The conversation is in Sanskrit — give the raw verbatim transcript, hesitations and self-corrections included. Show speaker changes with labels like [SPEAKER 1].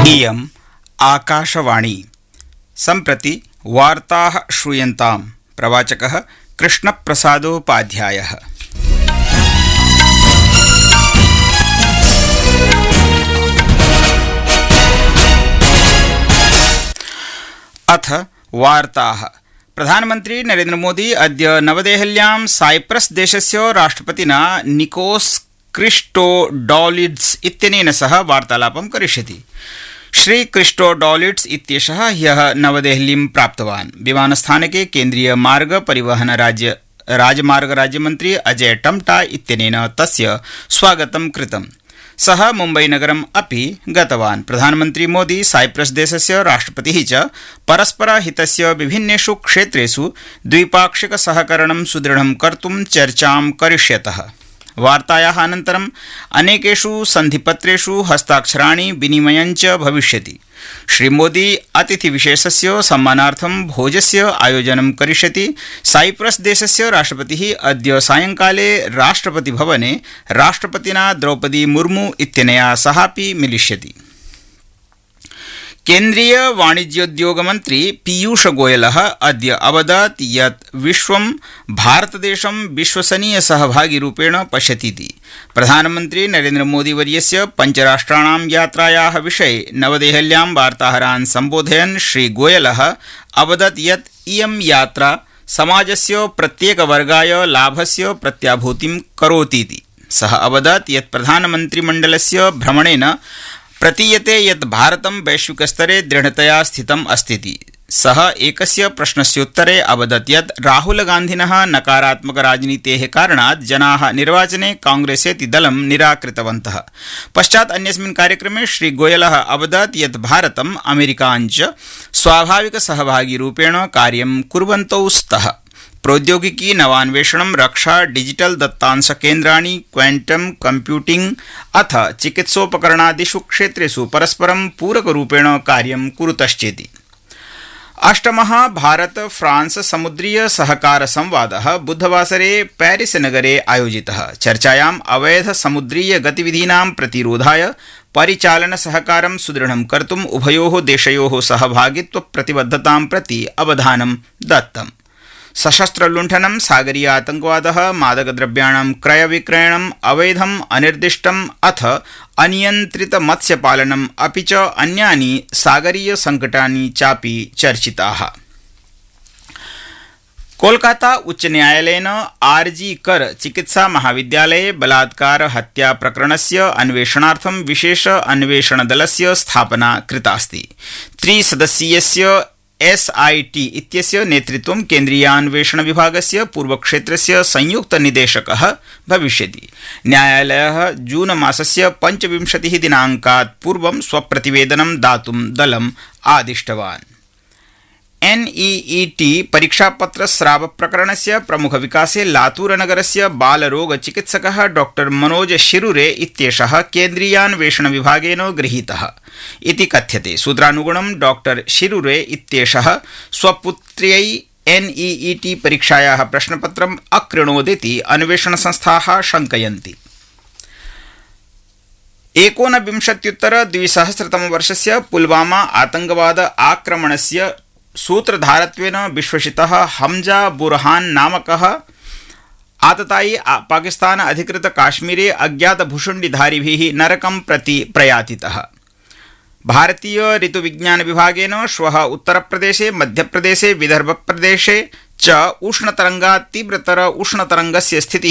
[SPEAKER 1] इयम् आकाशवाणी। सम्प्रति वार्ताः श्रूयन्ताम्। प्रवाचकः कृष्णप्रसादोपाध्यायः। अथ वार्ताः। प्रधानमन्त्री नरेन्द्र मोदी अद्य नवदेहल्यां साइप्रस देशस्य राष्ट्रपतिना निकोस क्रिस्टोडौलिड्स इत्यनेन सह वार्तालापं करिष्यति। श्री क्रिस्टोडौलिड्स इत्येषः ह्यः नवदेहलीं प्राप्तवान्। विमानस्थानके केन्द्रीय मार्ग परिवहन राज्य राजमार्ग राज्यमन्त्री अजय टम्टा इत्यनेन तस्य स्वागतं कृतम्। सः मुम्बईनगरम् अपि गतवान्। प्रधानमन्त्री मोदी साइप्रस देशस्य राष्ट्रपतिः च परस्परहितस्य विभिन्नेषु क्षेत्रेषु द्विपाक्षिक सहकरणं सुदृढं कर्तुं चर्चां करिष्यतः। वार्तायाः अनन्तरम् अनेकेषु सन्धिपत्रेषु हस्ताक्षराणि विनिमयञ्च भविष्यति। श्रीमोदी अतिथिविशेषस्य सम्मानार्थं भोजस्य आयोजनं करिष्यति। साइप्रस देशस्य राष्ट्रपतिः अद्य सायंकाले राष्ट्रपतिभवने राष्ट्रपतिना द्रौपदी मुर्मू इत्यनया सहापि मिलिष्यति। केन्द्रीय वाणिज्योद्योगमन्त्री पीयूष गोयलः अद्य अवदत् यत् विश्वं भारतदेशं विश्वसनीयसहभागिरूपेण पश्यतीति। प्रधानमन्त्री नरेन्द्र मोदीवर्यस्य पञ्चराष्ट्राणां यात्रायाः विषये नवदेहल्यां वार्ताहरान् सम्बोधयन् श्री गोयलः अवदत् यत् इयं यात्रा समाजस्य प्रत्येकवर्गाय लाभस्य प्रत्याभूतिं करोतीति। सः अवदत् यत् प्रधानमन्त्रिमण्डलस्य भ्रमणेन प्रतीयते यत् भारतं वैश्विकस्तरे दृढतया स्थितम् अस्तीति। सः एकस्य प्रश्नस्योत्तरे अवदत् यत् राहुलगान्धिनः नकारात्मकराजनीतेः कारणात् जनाः निर्वाचने कांग्रेसेति दलं निराकृतवन्तः। पश्चात् अन्यस्मिन् कार्यक्रमे श्री गोयलः अवदत् यत् भारतम् अमेरिकाञ्च स्वाभाविकसहभागिरूपेण कार्यं कुर्वन्तौ स्तः। प्रौद्योगिकी नवान्वेषणं, रक्षा, डिजिटल दत्तांशकेन्द्राणि, क्वांटम कंप्यूटिंग अथ चिकित्सोपकरणादिषु क्षेत्रेषु परस्परं पूरकरूपेण कार्यं कुरुतश्चेति। अष्टमः भारत फ्रांस समुद्रीय सहकार संवादः बुधवासरे पेरिस नगरे आयोजितः। चर्चायाम् अवैध समुद्रीय गतिविधीनां प्रतिरोधाय परिचालन सहकारं सुदृढं कर्तुम् उभयोः देशयोः सहभागित्व प्रतिबद्धतां प्रति अवधानं दत्तम्। सशस्त्रलुण्ठनं, सागरीय आतंकवादः, मादकद्रव्याणां क्रयविक्रयणम्, अवैधम्, अनिर्दिष्टम् अथ अनियन्त्रित मत्स्यपालनम् अपि च अन्यानि सागरीय संकटानि चापि चर्चिताः। कोलकाता उच्च न्यायालयेन आरजी कर चिकित्सा महाविद्यालये बलात्कार हत्या प्रकरणस्य अन्वेषणार्थं विशेष अन्वेषणदलस्य स्थापना कृतास्ति। त्रिसदस्यीयस्य एसआईटी इत्यस्य नेतृत्वं केन्द्रीयान्वेषण विभागस्य पूर्वक्षेत्रस्य संयुक्त निदेशकः भविष्यति। न्यायालयः जून मासस्य पञ्चविंशतिः दिनाङ्कात् पूर्वं स्वप्रतिवेदनं दातुं दलम् आदिष्टवान्। एनईईटी परीक्षापत्रस्राव प्रकरणस्य प्रमुखविकासे लातूरनगरस्य बालरोगचिकित्सकः डॉक्टर मनोज शिरुरे इत्येषः केन्द्रीयान्वेषण विभागेन गृहीतः इति कथ्यते। सूत्रानुगुणं डॉक्टर शिरुरे इत्येषः स्वपुत्र्यै एनईईटी परीक्षायाः प्रश्नपत्रम् अकृणोदिति अन्वेषणसंस्थाः शङ्कयन्ति। एकोनविंशत्युत्तर द्विसहस्रतमवर्षस्य पुलवामा आतंकवाद आक्रमणस्य सूत्रधारत्वेन विश्वसितः हमजा बुरहान नामकः आततायी पाकिस्तान अधिकृत काश्मीरे अज्ञात भूषुण्डिधारिभिः नरकं प्रति प्रयातितः। भारतीय ऋतुविज्ञान विभागेन श्वः उत्तरप्रदेशे, मध्यप्रदेशे, विदर्भप्रदेशे च उष्णतरंगात् तीव्रतर उष्णतरंगस्य स्थितिः